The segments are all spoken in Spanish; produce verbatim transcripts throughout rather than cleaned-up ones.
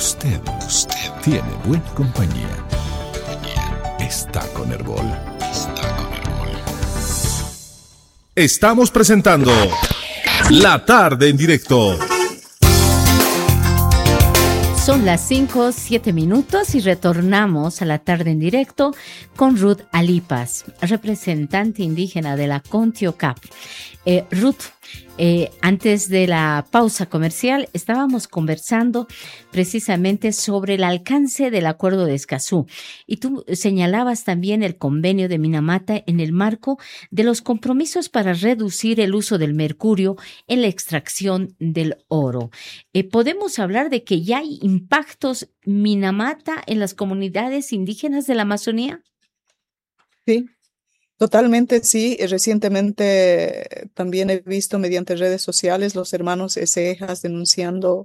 Usted, usted tiene buena compañía. Está con Herbol. Está con Herbol. Estamos presentando La Tarde en Directo. Son las cinco, siete minutos y retornamos a La Tarde en Directo con Ruth Alipas, representante indígena de la CONTIOCAP. Eh, Ruth, eh, antes de la pausa comercial estábamos conversando precisamente sobre el alcance del Acuerdo de Escazú y tú señalabas también el convenio de Minamata en el marco de los compromisos para reducir el uso del mercurio en la extracción del oro. Eh, ¿Podemos hablar de que ya hay impactos Minamata en las comunidades indígenas de la Amazonía? Sí. Totalmente, sí. Recientemente también he visto mediante redes sociales los hermanos Esejas denunciando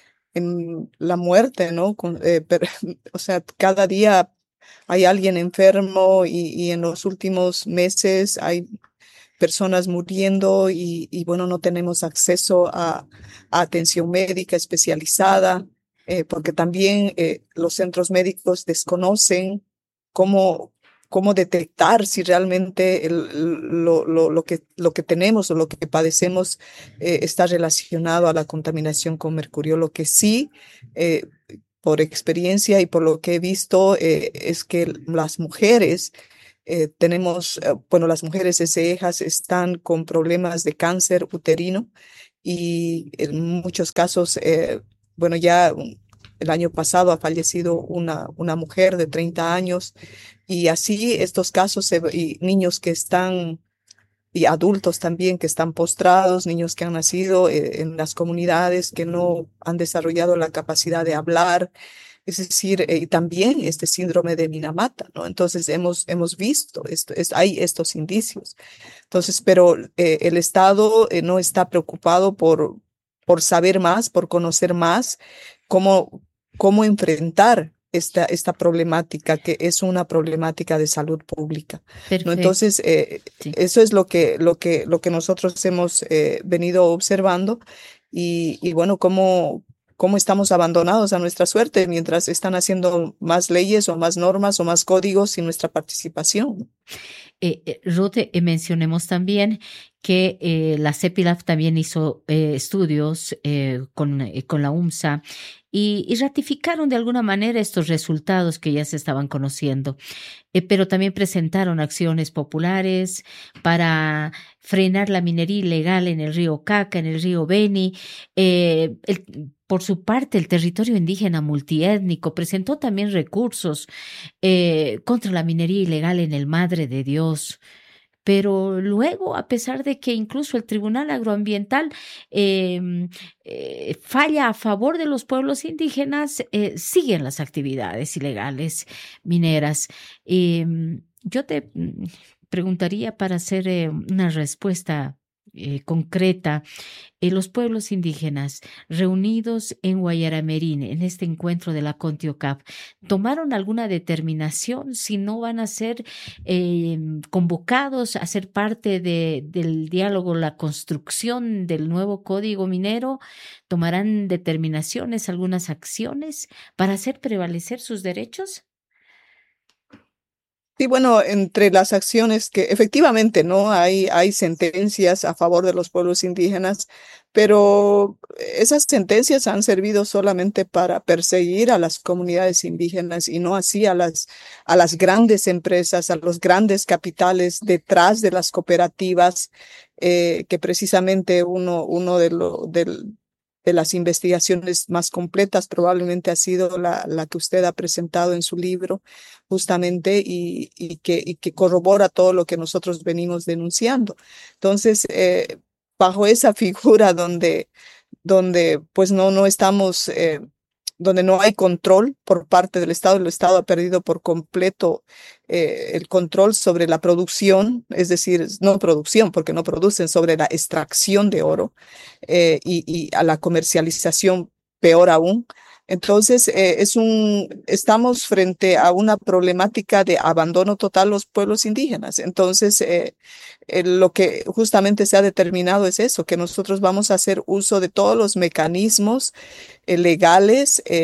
en la muerte, ¿no? Con, eh, pero, o sea, cada día hay alguien enfermo y, y en los últimos meses hay personas muriendo y, y bueno, no tenemos acceso a, a atención médica especializada, eh, porque también eh, los centros médicos desconocen cómo cómo detectar si realmente el, lo, lo, lo, que, lo que tenemos o lo que padecemos eh, está relacionado a la contaminación con mercurio. Lo que sí, eh, por experiencia y por lo que he visto, eh, es que las mujeres, eh, tenemos, eh, bueno, las mujeres esejas están con problemas de cáncer uterino y en muchos casos, eh, bueno, ya el año pasado ha fallecido una, una mujer de treinta años. Y así estos casos y niños que están, y adultos también que están postrados, niños que han nacido eh, en las comunidades que no han desarrollado la capacidad de hablar, es decir, eh, y también este síndrome de Minamata, ¿no? Entonces hemos, hemos visto, esto, es, hay estos indicios. Entonces, pero eh, el Estado eh, no está preocupado por, por saber más, por conocer más, cómo, cómo enfrentar esta, esta problemática, que es una problemática de salud pública. ¿No? Entonces, eh, sí. eso es lo que, lo que, lo que nosotros hemos eh, venido observando y, y bueno, cómo, cómo estamos abandonados a nuestra suerte mientras están haciendo más leyes o más normas o más códigos sin nuestra participación. Eh, eh, Ruth, eh, mencionemos también que eh, la CEPILAF también hizo eh, estudios eh, con, eh, con la UMSA y, y ratificaron de alguna manera estos resultados que ya se estaban conociendo, eh, pero también presentaron acciones populares para frenar la minería ilegal en el río Caca, en el río Beni. Eh, el, por su parte, el territorio indígena multiétnico presentó también recursos eh, contra la minería ilegal en el Madre de Dios. Pero luego, a pesar de que incluso el Tribunal Agroambiental eh, eh, falla a favor de los pueblos indígenas, eh, siguen las actividades ilegales mineras. Eh, yo te preguntaría para hacer eh, una respuesta eh, concreta. Eh, los pueblos indígenas reunidos en Guayaramerín, en este encuentro de la CONTIOCAP, ¿tomaron alguna determinación si no van a ser eh, convocados a ser parte de, del diálogo, la construcción del nuevo código minero? ¿Tomarán determinaciones, algunas acciones para hacer prevalecer sus derechos? Sí, bueno, entre las acciones que efectivamente no hay, hay sentencias a favor de los pueblos indígenas, pero esas sentencias han servido solamente para perseguir a las comunidades indígenas y no así a las, a las grandes empresas, a los grandes capitales detrás de las cooperativas, eh, que precisamente uno, uno de, lo, del, de las investigaciones más completas probablemente ha sido la, la que usted ha presentado en su libro, justamente, y, y, que, y que corrobora todo lo que nosotros venimos denunciando. Entonces, eh, bajo esa figura donde, donde pues no, no estamos, eh, donde no hay control por parte del Estado, el Estado ha perdido por completo eh, el control sobre la producción, es decir, no producción, porque no producen, sobre la extracción de oro eh, y, y a la comercialización, peor aún. Entonces, eh, es un, estamos frente a una problemática de abandono total los pueblos indígenas. Entonces, eh, eh, lo que justamente se ha determinado es eso, que nosotros vamos a hacer uso de todos los mecanismos eh, legales eh,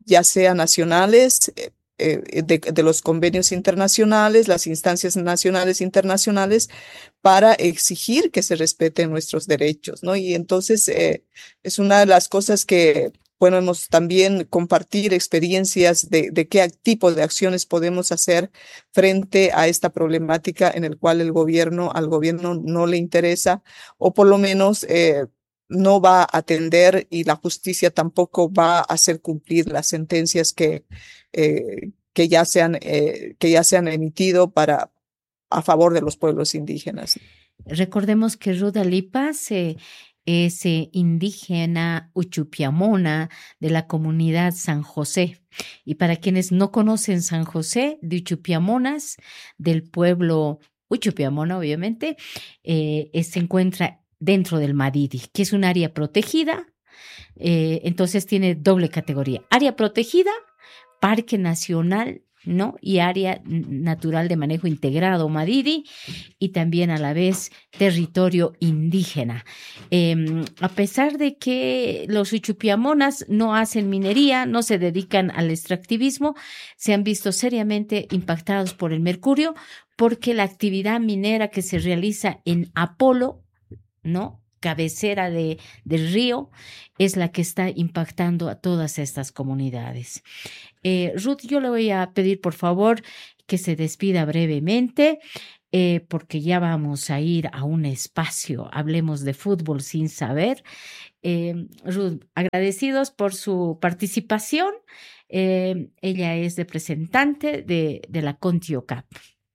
ya sea nacionales, eh, eh, de, de los convenios internacionales, las instancias nacionales e internacionales, para exigir que se respeten nuestros derechos, ¿no? Y entonces eh, es una de las cosas que podemos también compartir experiencias de, de qué tipo de acciones podemos hacer frente a esta problemática en el cual el gobierno, al gobierno no le interesa, o por lo menos eh, no va a atender, y la justicia tampoco va a hacer cumplir las sentencias que, eh, que, ya, se han, eh, que ya se han emitido para, a favor de los pueblos indígenas. Recordemos que Ruth Alipa se... es indígena uchupiamona de la comunidad San José. Y para quienes no conocen San José, de Uchupiamonas, del pueblo Uchupiamona, obviamente, eh, se encuentra dentro del Madidi, que es un área protegida. Eh, entonces tiene doble categoría: área protegida, parque nacional, ¿no? Y área natural de manejo integrado, Madidi, y también a la vez territorio indígena. Eh, a pesar de que los uchupiamonas no hacen minería, no se dedican al extractivismo, se han visto seriamente impactados por el mercurio, porque la actividad minera que se realiza en Apolo, ¿no?, cabecera de, del río, es la que está impactando a todas estas comunidades. Eh, Ruth, yo le voy a pedir por favor que se despida brevemente, eh, porque ya vamos a ir a un espacio, hablemos de fútbol sin saber. Eh, Ruth, agradecidos por su participación. Eh, ella es representante de, de la CONTIOCAP.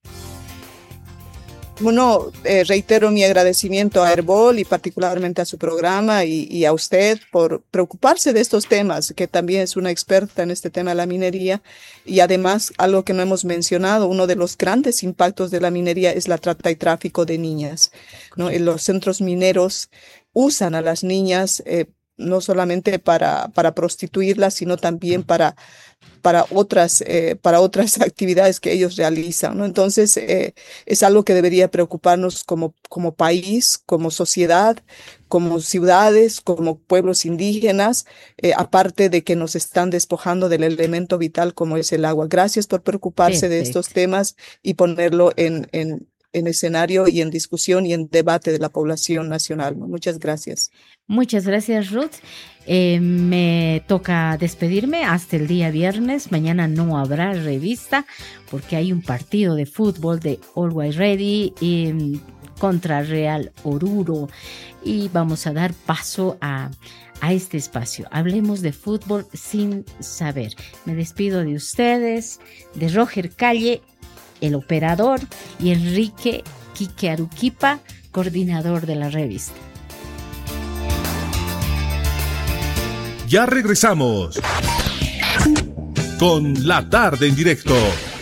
Bueno, eh, reitero mi agradecimiento a Herbol y particularmente a su programa y, y a usted por preocuparse de estos temas, que también es una experta en este tema de la minería. Y además, algo que no hemos mencionado, uno de los grandes impactos de la minería es la trata y tráfico de niñas, ¿no? En los centros mineros usan a las niñas eh, no solamente para, para prostituirlas, sino también para para otras, eh, para otras actividades que ellos realizan, ¿no? Entonces, eh, es algo que debería preocuparnos como, como país, como sociedad, como ciudades, como pueblos indígenas, eh, aparte de que nos están despojando del elemento vital como es el agua. Gracias por preocuparse Perfecto. de estos temas y ponerlo en, en, en escenario y en discusión y en debate de la población nacional, ¿no? Muchas gracias. Muchas gracias, Ruth. Eh, me toca despedirme hasta el día viernes. Mañana no habrá revista porque hay un partido de fútbol de Always Ready eh, contra Real Oruro, y vamos a dar paso a, a este espacio. Hablemos de fútbol sin saber. Me despido de ustedes, de Roger Calle, el operador, y Enrique Quique Aruquipa, coordinador de la revista. Ya regresamos con La Tarde en Directo.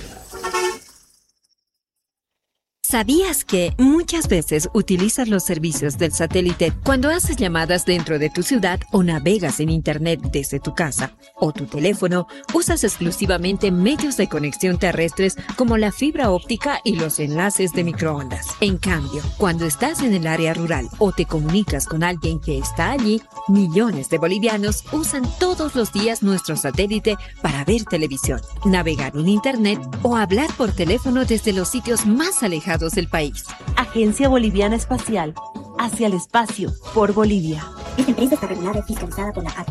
¿Sabías que muchas veces utilizas los servicios del satélite cuando haces llamadas dentro de tu ciudad o navegas en internet desde tu casa o tu teléfono? Usas exclusivamente medios de conexión terrestres como la fibra óptica y los enlaces de microondas. En cambio, cuando estás en el área rural o te comunicas con alguien que está allí, millones de bolivianos usan todos los días nuestro satélite para ver televisión, navegar en internet o hablar por teléfono desde los sitios más alejados del país. Agencia Boliviana Espacial, hacia el espacio, por Bolivia. Esta empresa está regulada y fiscalizada por la A T.